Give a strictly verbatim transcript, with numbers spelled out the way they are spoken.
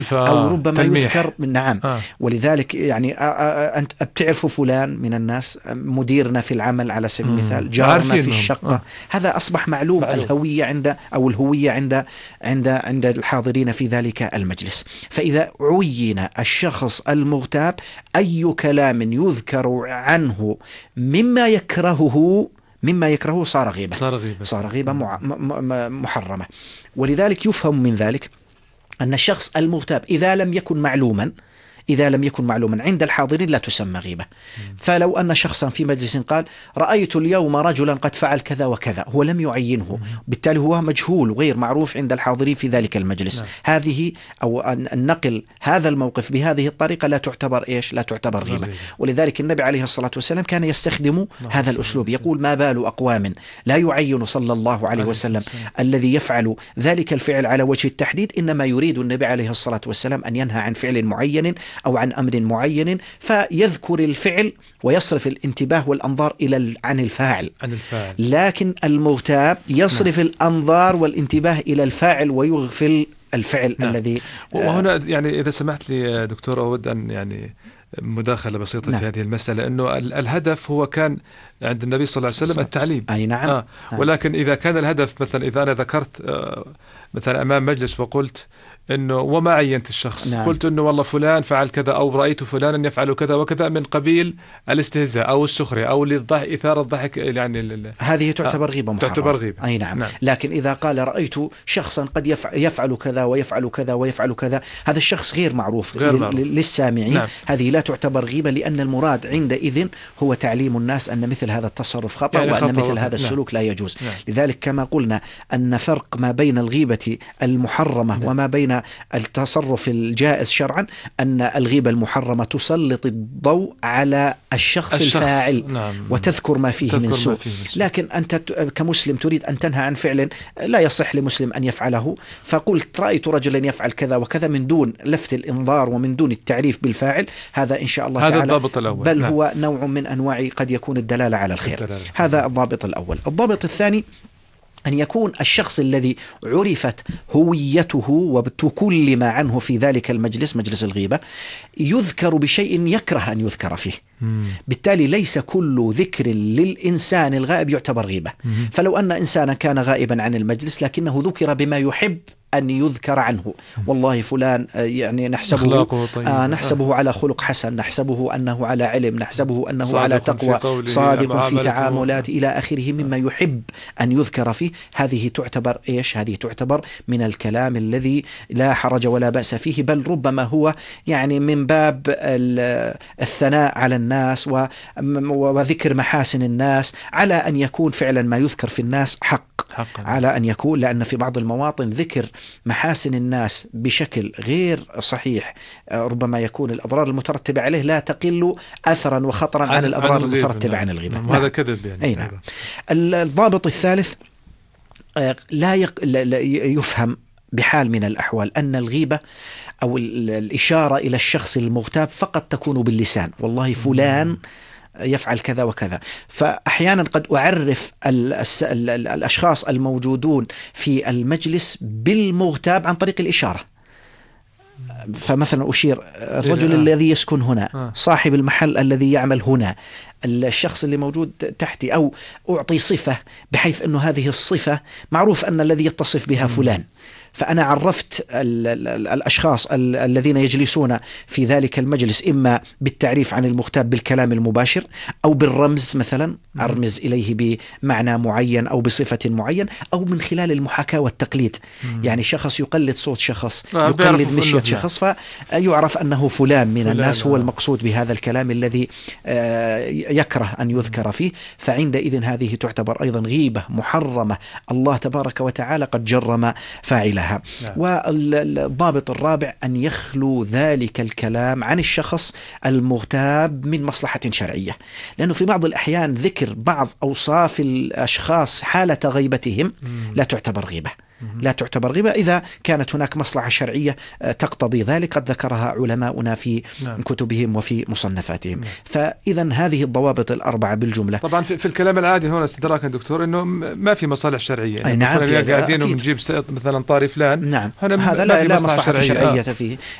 أو ربما يذكر. نعم. آه. ولذلك يعني أنت بتعرفوا فلان من الناس، مديرنا في العمل على سبيل المثال، جارنا في الشقة. آه. هذا أصبح معلوم, معلوم الهوية عند أو الهوية عند عند عند الحاضرين في ذلك المجلس. فإذا عين الشخص المغتاب أي كلام يذكر عنه مما يكرهه مما يكرهه صار غيبة، صار غيبة, صار غيبة محرمة. ولذلك يفهم من ذلك أن الشخص المغتاب إذا لم يكن معلوما إذا لم يكن معلوما عند الحاضرين لا تسمى غيبة. فلو أن شخصا في مجلس قال رأيت اليوم رجلا قد فعل كذا وكذا، هو لم يعينه، بالتالي هو مجهول وغير معروف عند الحاضرين في ذلك المجلس. نعم. هذه أو النقل هذا الموقف بهذه الطريقة لا تعتبر إيش لا تعتبر غيبة. ولذلك النبي عليه الصلاة والسلام كان يستخدم نعم. هذا الأسلوب، يقول ما بال أقوام لا يعين صلى الله عليه وسلم الذي يفعل ذلك الفعل على وجه التحديد، إنما يريد النبي عليه الصلاة والسلام أن ينهى عن فعل معين أو عن أمر معين، فيذكر الفعل ويصرف الانتباه والأنظار إلى عن الفاعل. عن الفاعل. لكن المغتاب يصرف نعم. الأنظار والانتباه إلى الفاعل ويغفل الفعل نعم. الذي وهنا يعني إذا سمحت لي دكتور أود أن يعني مداخلة بسيطة نعم. في هذه المسألة، أنه الهدف هو كان عند النبي صلى الله عليه وسلم التعليم. أي نعم. آه. نعم. ولكن إذا كان الهدف مثلا إذا أنا ذكرت آه مثلا أمام مجلس وقلت إنه وما عينت الشخص نعم. قلت إنه والله فلان فعل كذا أو رأيت فلانا يفعل كذا وكذا من قبيل الاستهزاء أو السخرية أو للضحك إثارة الضحك، يعني هذه تعتبر آه. غيبة محرمة. تعتبر غيبة. أي نعم. نعم. لكن إذا قال رأيت شخصا قد يفعل كذا ويفعل كذا ويفعل كذا، هذا الشخص غير معروف, غير معروف. للسامعين. نعم. هذه لا تعتبر غيبة، لأن المراد عندئذ هو تعليم الناس أن مثل هذا التصرف خطأ يعني وأن مثل هذا السلوك نعم. لا يجوز. نعم. لذلك كما قلنا أن فرق ما بين الغيبة المحرمة نعم. وما بين التصرف الجائز شرعا، أن الغيبة المحرمة تسلط الضوء على الشخص, الشخص الفاعل نعم. وتذكر ما فيه من سوء. لكن أنت كمسلم تريد أن تنهى عن فعل لا يصح لمسلم أن يفعله، فقلت رأيت رجلا يفعل كذا وكذا من دون لفت الإنظار ومن دون التعريف بالفاعل، هذا إن شاء الله هذا تعالى الضابط الأول. بل نعم. هو نوع من أنواع قد يكون الدلالة على الخير. الدلالة. هذا الضابط الأول. الضابط الثاني أن يكون الشخص الذي عرفت هويته وتكلم عنه في ذلك المجلس مجلس الغيبة يذكر بشيء يكره أن يذكر فيه. مم. بالتالي ليس كل ذكر للإنسان الغائب يعتبر غيبة. مم. فلو أن إنسانا كان غائبا عن المجلس لكنه ذكر بما يحب أن يذكر عنه، والله فلان يعني نحسبه آه نحسبه آه. على خلق حسن، نحسبه أنه على علم، نحسبه أنه على تقوى، صادق في تعاملات إلى آخره مما يحب أن يذكر فيه، هذه تعتبر إيش؟ هذه تعتبر من الكلام الذي لا حرج ولا بأس فيه، بل ربما هو يعني من باب الثناء على الناس وذكر محاسن الناس، على أن يكون فعلا ما يذكر في الناس حق حقا. على أن يكون، لأن في بعض المواطن ذكر محاسن الناس بشكل غير صحيح ربما يكون الأضرار المترتبة عليه لا تقل أثرا وخطرا عن, عن الأضرار عن المترتبة عن الغيبة. نعم. هذا كذب يعني. أي نعم. الضابط الثالث لا, يق... لا يفهم بحال من الأحوال أن الغيبة أو الإشارة إلى الشخص المغتاب فقط تكون باللسان، والله فلان يفعل كذا وكذا. فأحيانا قد أعرف الأشخاص الموجودون في المجلس بالمغتاب عن طريق الإشارة. فمثلا أشير الرجل الذي يسكن هنا، صاحب المحل الذي يعمل هنا، الشخص اللي موجود تحتي، أو أعطي صفة بحيث أنه هذه الصفة معروف أن الذي يتصف بها فلان، فأنا عرفت الأشخاص الذين يجلسون في ذلك المجلس إما بالتعريف عن المغتاب بالكلام المباشر أو بالرمز، مثلا أرمز إليه بمعنى معين أو بصفة معين، أو من خلال المحاكاة والتقليد. يعني شخص يقلد صوت شخص، يقلد مشية شخص، فيعرف أنه فلان من فلان الناس هو المقصود بهذا الكلام الذي يكره أن يذكر فيه. فعندئذ هذه تعتبر أيضا غيبة محرمة، الله تبارك وتعالى قد جرم فاعلها. نعم. والضابط الرابع أن يخلو ذلك الكلام عن الشخص المغتاب من مصلحة شرعية، لأنه في بعض الأحيان ذكر بعض أوصاف الأشخاص حالة غيبتهم لا تعتبر غيبة. لا تعتبر غيبة إذا كانت هناك مصلحة شرعية تقتضي ذلك، قد ذكرها علماؤنا في نعم. كتبهم وفي مصنفاتهم. نعم. فإذا هذه الضوابط الأربعة بالجملة. طبعا في, في الكلام العادي هنا استدراكا دكتور إنه ما في مصالح شرعية، يعني نعم قاعدين ونجيب مثلا طاري فلان. نعم. هذا لا, لا مصلحة شرعية, شرعية فيه.